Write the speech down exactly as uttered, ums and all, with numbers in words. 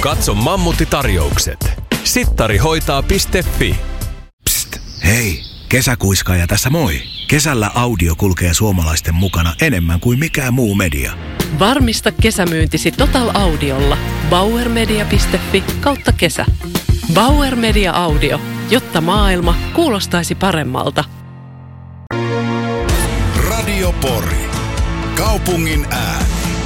Katso Mammutti-tarjoukset. sittarihoitaa piste fi. Psst, hei, kesäkuiskaaja tässä moi. Kesällä audio kulkee suomalaisten mukana enemmän kuin mikään muu media. Varmista kesämyyntisi Total Audiolla. bauermedia piste fi kautta kesä. Bauer Media Audio, jotta maailma kuulostaisi paremmalta. Radio Pori. Kaupungin ääni.